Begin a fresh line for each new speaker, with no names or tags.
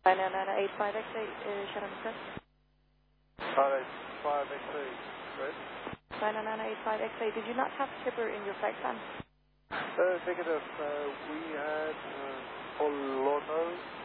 985X8, Shannon Crest.
985X8, red.
985X8, did you not have Chipper in your flight plan?
Negative. We had Polono.